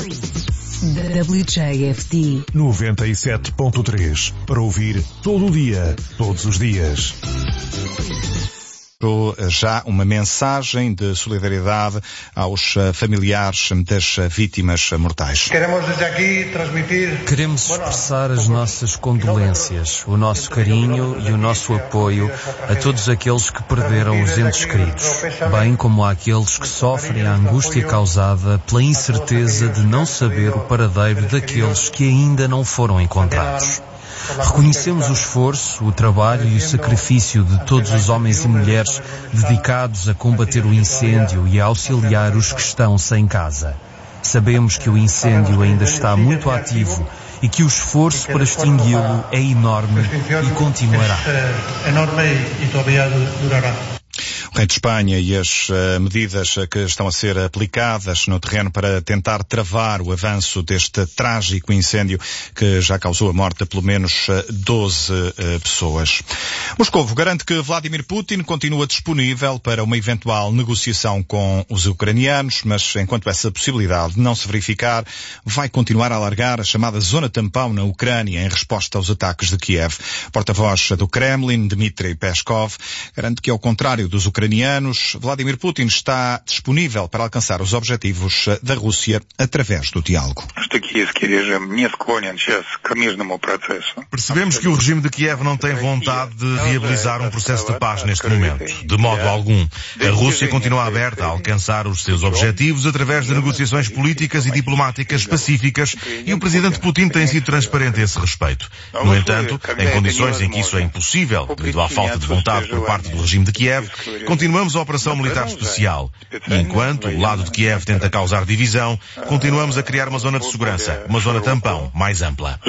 WJFD 97.3 para ouvir todo o dia, todos os dias. Já uma mensagem de solidariedade aos familiares das vítimas mortais. Queremos expressar as nossas condolências, o nosso carinho e o nosso apoio a todos aqueles que perderam os entes queridos, bem como àqueles que sofrem a angústia causada pela incerteza de não saber o paradeiro daqueles que ainda não foram encontrados. Reconhecemos o esforço, o trabalho e o sacrifício de todos os homens e mulheres dedicados a combater o incêndio e a auxiliar os que estão sem casa. Sabemos que o incêndio ainda está muito ativo e que o esforço para extingui-lo é enorme e continuará. O Rei de Espanha e as medidas que estão a ser aplicadas no terreno para tentar travar o avanço deste trágico incêndio que já causou a morte de pelo menos 12 pessoas. Moscovo garante que Vladimir Putin continua disponível para uma eventual negociação com os ucranianos, mas enquanto essa possibilidade não se verificar, vai continuar a alargar a chamada zona tampão na Ucrânia em resposta aos ataques de Kiev. Porta-voz do Kremlin, Dmitry Peskov, garante que, ao contrário dos ucranianos, Vladimir Putin está disponível para alcançar os objetivos da Rússia através do diálogo. Percebemos que o regime de Kiev não tem vontade de viabilizar um processo de paz neste momento, de modo algum. A Rússia continua aberta a alcançar os seus objetivos através de negociações políticas e diplomáticas pacíficas e o presidente Putin tem sido transparente a esse respeito. No entanto, em condições em que isso é impossível, devido à falta de vontade por parte do regime de Kiev, continuamos a operação militar especial. E enquanto o lado de Kiev tenta causar divisão, continuamos a criar uma zona de segurança, uma zona tampão mais ampla.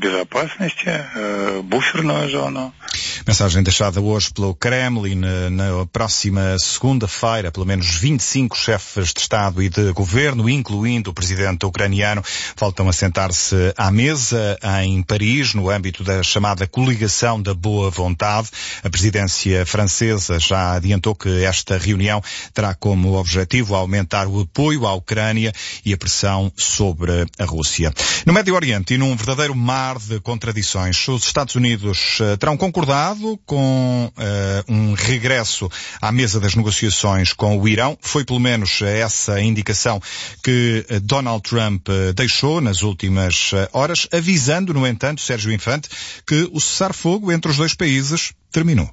Mensagem deixada hoje pelo Kremlin. Na próxima segunda-feira, pelo menos 25 chefes de Estado e de Governo, incluindo o presidente ucraniano, voltam a sentar-se à mesa em Paris, no âmbito da chamada coligação da boa vontade. A presidência francesa já adiantou que esta reunião terá como objetivo aumentar o apoio à Ucrânia e a pressão sobre a Rússia. No Médio Oriente e num verdadeiro mar de contradições, os Estados Unidos terão concordado com um regresso à mesa das negociações com o Irão. Foi pelo menos essa indicação que Donald Trump deixou nas últimas horas, avisando, no entanto, Sérgio Infante, que o cessar-fogo entre os dois países terminou.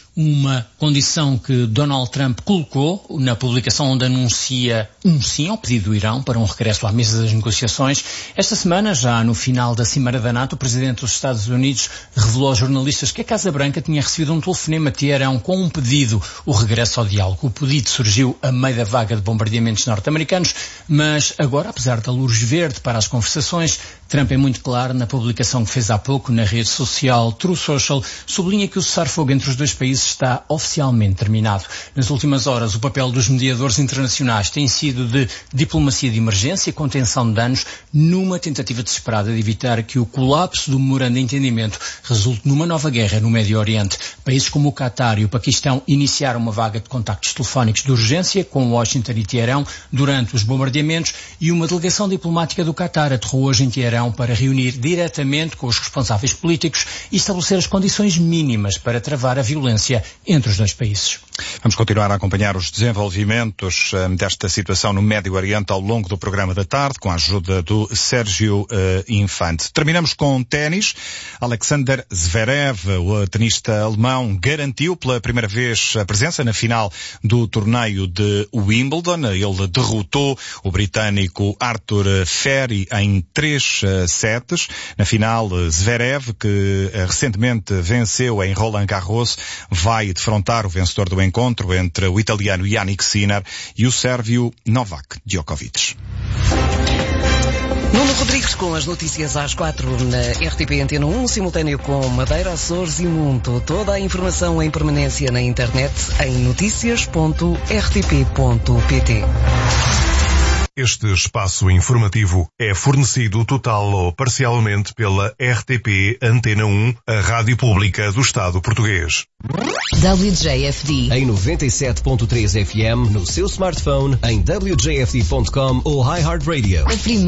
Uma condição que Donald Trump colocou na publicação onde anuncia um sim ao pedido do Irão para um regresso à mesa das negociações. Esta semana, já no final da Cimeira da NATO, o presidente dos Estados Unidos revelou aos jornalistas que a Casa Branca tinha recebido um telefonema de Teherão com um pedido, o regresso ao diálogo. O pedido surgiu a meio da vaga de bombardeamentos norte-americanos, mas agora, apesar da luz verde para as conversações, Trump é muito claro na publicação que fez há pouco na rede social Truth Social, sublinha que o cessar-fogo entre os dois países está oficialmente terminado. Nas últimas horas, o papel dos mediadores internacionais tem sido de diplomacia de emergência e contenção de danos numa tentativa desesperada de evitar que o colapso do memorando de entendimento resulte numa nova guerra no Médio Oriente. Países como o Qatar e o Paquistão iniciaram uma vaga de contactos telefónicos de urgência com Washington e Teherão durante os bombardeamentos e uma delegação diplomática do Qatar aterrou hoje em Teherão para reunir diretamente com os responsáveis políticos e estabelecer as condições mínimas para travar a violência entre os dois países. Vamos continuar a acompanhar os desenvolvimentos desta situação no Médio Oriente ao longo do programa da tarde, com a ajuda do Sérgio Infante. Terminamos com ténis. Alexander Zverev, o tenista alemão, garantiu pela primeira vez a presença na final do torneio de Wimbledon. Ele derrotou o britânico Arthur Ferry em 3 sets. Na final, Zverev, que recentemente venceu em Roland Garros, vai defrontar o vencedor do encontro entre o italiano Jannik Sinner e o sérvio Novak Djokovic. Nuno Rodrigues com as notícias às 4 na RTP Antena 1, simultâneo com Madeira, Açores e Mundo. Toda a informação em permanência na internet em noticias.rtp.pt. Este espaço informativo é fornecido total ou parcialmente pela RTP Antena 1, a rádio pública do Estado português. WJFD em 97.3 FM no seu smartphone, em wjfd.com ou iHeartRadio.